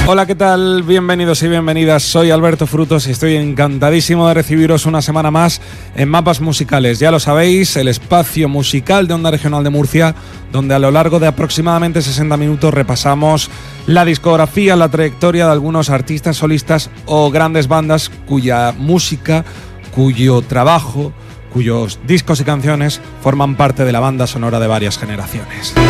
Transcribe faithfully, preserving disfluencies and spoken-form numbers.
Hola, ¿qué tal? Bienvenidos y bienvenidas. Soy Alberto Frutos y estoy encantadísimo de recibiros una semana más en Mapas Musicales. Ya lo sabéis, el espacio musical de Onda Regional de Murcia, donde a lo largo de aproximadamente sesenta minutos repasamos la discografía, la trayectoria de algunos artistas solistas o grandes bandas cuya música, cuyo trabajo, cuyos discos y canciones forman parte de la banda sonora de varias generaciones.